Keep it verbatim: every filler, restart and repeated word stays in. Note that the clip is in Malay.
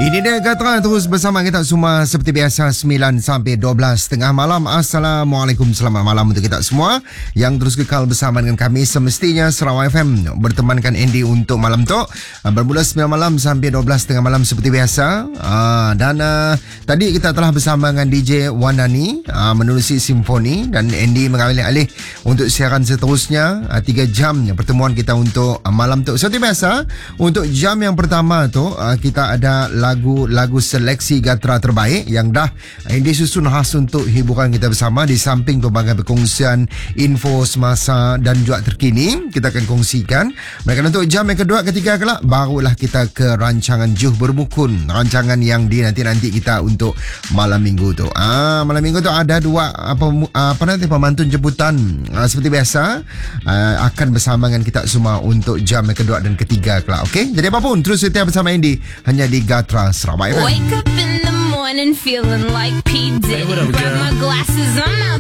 Ini dia Gatra terus bersama kita semua seperti biasa sembilan sampai dua belas tengah malam. Assalamualaikum, selamat malam untuk kita semua yang terus kekal bersama dengan kami semestinya Sarawak F M bertemankan Andy untuk malam tu bermula sembilan malam sampai dua belas tengah malam seperti biasa. Aa, dan uh, tadi kita telah bersama dengan D J Wandani uh, menerusi simfoni dan Andy mengambil alih untuk siaran seterusnya uh, tiga jam pertemuan kita untuk uh, malam tu. Seperti biasa untuk jam yang pertama tu uh, kita ada lagu-lagu seleksi Gatra terbaik yang dah yang disusun khas untuk hiburan kita bersama. Di samping pelbagai perkongsian info semasa dan juga terkini kita akan kongsikan. Mereka untuk jam yang kedua ketiga kelak barulah kita ke rancangan Juh Bermukun, rancangan yang dinanti-nanti kita untuk malam minggu tu. Ah, malam minggu tu ada dua apa apa nanti pemantun jemputan ah, seperti biasa ah, akan bersama dengan kita semua untuk jam yang kedua dan ketiga kelak. Okey, jadi apapun terus setia bersama Andy hanya di Gatra Sarawak. Wake up in the morning feeling like P. Diddy. Hey, what up, Grab girl? my glasses, I'm out